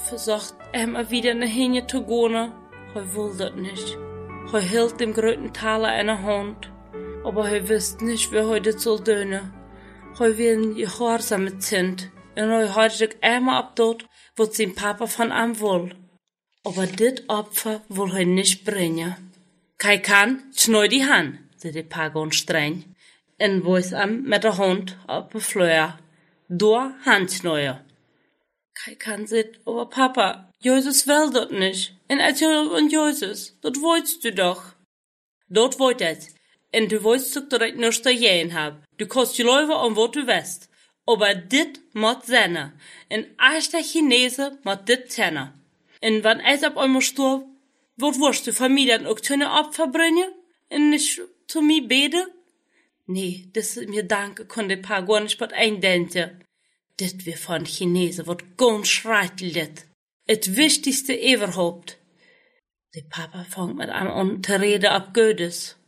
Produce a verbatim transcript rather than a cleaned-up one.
versucht immer wieder nach Hause zu gehen. Er will das nicht. Er hielt dem größten Taler in der Hand, aber er wusste nicht, wie er das soll tun. Er will ein gehorsames Kind und er hat sich immer ab dort, was sein Papa von ihm will. Aber das Opfer will er nicht bringen. Kai kann, schneu die Hand, sagte Pagon streng, und wies ihm mit der Hand auf den Fleur. Da Handschneuer. Kai kann sagt, aber Papa, Jesus will das nicht. Und erzähl und Jesus, das wolltest du doch. Das wollt es. Und du wolltest doch direkt nur stehen haben. Du kannst die Leute um was du weißt. Aber dit muss sein. Und als der Chinese muss dit sein. Und wenn es ab einmal stirbt, wird wirst du Familie dann auch zu einer Opfer bringen? Und nicht zu mir beten? Nee, das ist mir danke, konnte Paar gar nicht was eindenken. Dit wir von Chinesen wird ganz schrecklich. Het wichtigste überhaupt. Der Papa fängt mit einem an zu reden ab Gottes.